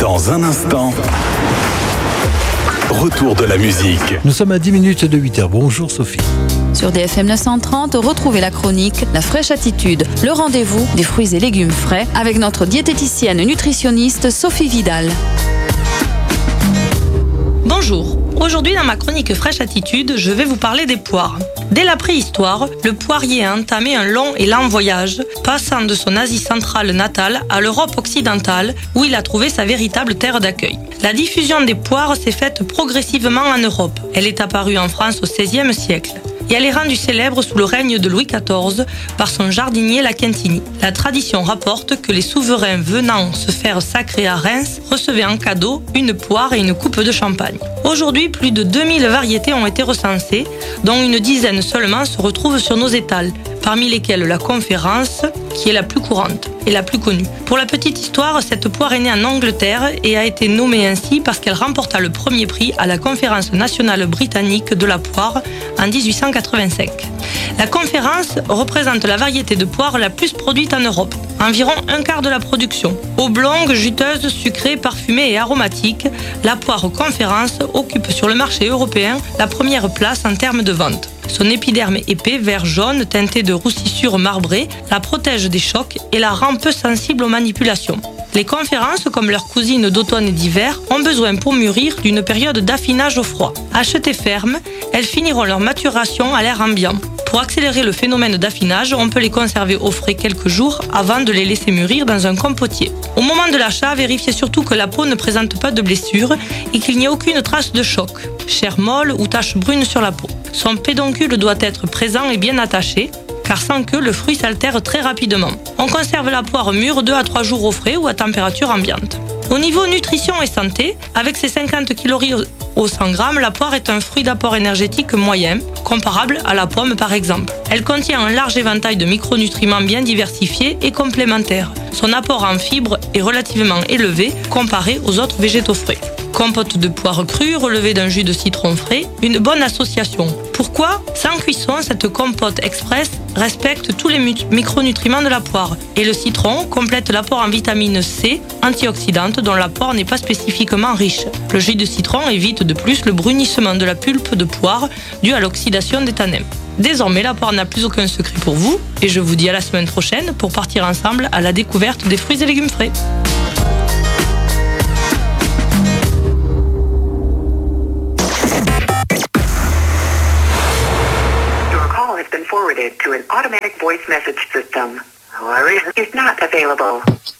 Dans un instant, retour de la musique. Nous sommes à 10 minutes de 8h. Bonjour Sophie. Sur DFM 930, retrouvez la chronique La Fraîche Attitude, le rendez-vous des fruits et légumes frais avec notre diététicienne nutritionniste Sophie Vidal. Bonjour, aujourd'hui dans ma chronique Fraîche Attitude, je vais vous parler des poires. Dès la préhistoire, le poirier a entamé un long et lent voyage, passant de son Asie centrale natale à l'Europe occidentale, où il a trouvé sa véritable terre d'accueil. La diffusion des poires s'est faite progressivement en Europe. Elle est apparue en France au XVIe siècle. Et elle est rendue célèbre sous le règne de Louis XIV par son jardinier La Quintini. La tradition rapporte que les souverains venant se faire sacrer à Reims recevaient en cadeau une poire et une coupe de champagne. Aujourd'hui, plus de 2000 variétés ont été recensées, dont une dizaine seulement se retrouvent sur nos étals, parmi lesquelles la Conférence, qui est la plus courante et la plus connue. Pour la petite histoire, cette poire est née en Angleterre et a été nommée ainsi parce qu'elle remporta le premier prix à la Conférence nationale britannique de la poire en 1885. La Conférence représente la variété de poire la plus produite en Europe, environ un quart de la production. Oblongue, juteuse, sucrée, parfumée et aromatique, la poire Conférence occupe sur le marché européen la première place en termes de vente. Son épiderme épais, vert jaune, teinté de roussissures marbrées, la protège des chocs et la rend peu sensible aux manipulations. Les conférences, comme leurs cousines d'automne et d'hiver, ont besoin pour mûrir d'une période d'affinage au froid. Achetées fermes, elles finiront leur maturation à l'air ambiant. Pour accélérer le phénomène d'affinage, on peut les conserver au frais quelques jours avant de les laisser mûrir dans un compotier. Au moment de l'achat, vérifiez surtout que la peau ne présente pas de blessure et qu'il n'y ait aucune trace de choc, chair molle ou tache brune sur la peau. Son pédoncule doit être présent et bien attaché, car sans queue, le fruit s'altère très rapidement. On conserve la poire mûre 2 à 3 jours au frais ou à température ambiante. Au niveau nutrition et santé, avec ses 50 calories au 100 g, la poire est un fruit d'apport énergétique moyen, comparable à la pomme par exemple. Elle contient un large éventail de micronutriments bien diversifiés et complémentaires. Son apport en fibres est relativement élevé comparé aux autres végétaux frais. Compote de poire crue relevée d'un jus de citron frais, une bonne association. Pourquoi ? Sans cuisson, cette compote express respecte tous les micronutriments de la poire. Et le citron complète l'apport en vitamine C, antioxydante, dont la poire n'est pas spécifiquement riche. Le jus de citron évite de plus le brunissement de la pulpe de poire dû à l'oxydation des tanins. Désormais, la poire n'a plus aucun secret pour vous, et je vous dis à la semaine prochaine pour partir ensemble à la découverte des fruits et légumes frais. Forwarded to an automatic voice message system. Is not available.